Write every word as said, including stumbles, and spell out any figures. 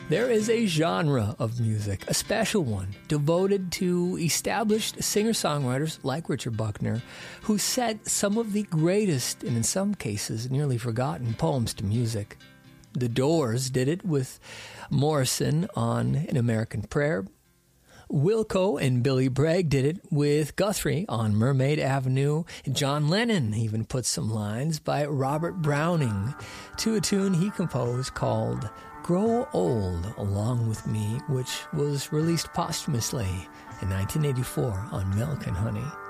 There is a genre of music, a special one, devoted to established singer-songwriters like Richard Buckner, who set some of the greatest, and in some cases nearly forgotten, poems to music. The Doors did it with Morrison on An American Prayer. Wilco and Billy Bragg did it with Guthrie on Mermaid Avenue. John Lennon even put some lines by Robert Browning to a tune he composed called Grow Old Along With Me, which was released posthumously in nineteen eighty-four on Milk and Honey.